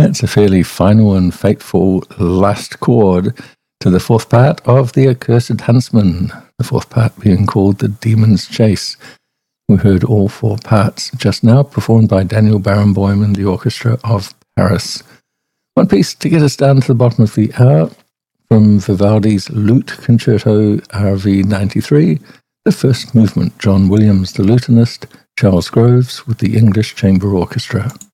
It's a fairly final and fateful last chord to the fourth part of The Accursed Huntsman, the fourth part being called The Demon's Chase. We heard all four parts just now, performed by Daniel Barenboim and the Orchestra of Paris. One piece to get us down to the bottom of the hour from Vivaldi's Lute Concerto RV 93, the first movement, John Williams the lutenist, Charles Groves with the English Chamber Orchestra.